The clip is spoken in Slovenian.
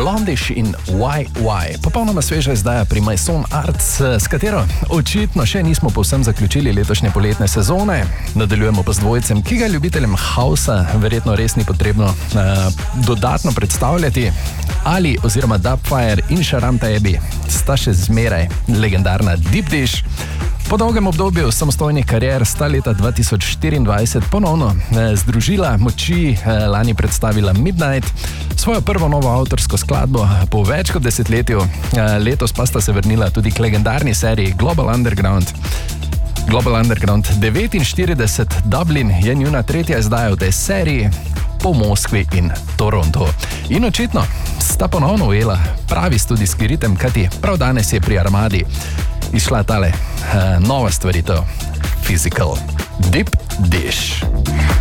Blondish in YY. Popolnoma sveža izdaja pri Maison Arts, s katero očitno še nismo povsem zaključili letošnje poletne sezone. Nadaljujemo pa z dvojcem, ki ga ljubiteljem hausa verjetno res ni potrebno dodatno predstavljati. Ali oziroma Dubfire in Sharam Taebi sta še zmeraj legendarna Deep Dish. Po dolgem obdobju samostojnih karier sta leta 2024 ponovno združila moči, lani predstavila Midnight, svojo prvo novo avtorsko skladbo po več kot desetletju. Letos pa sta se vrnila tudi k legendarni seriji Global Underground. Global Underground 49 Dublin je njuna tretja izdaja v tej seriji po Moskvi in Torontu. In očitno sta ponovno ujela pravi studijski ritem, kajti prav danes je pri Armadi izšla tale nova stvaritev, Physical Deep Dish.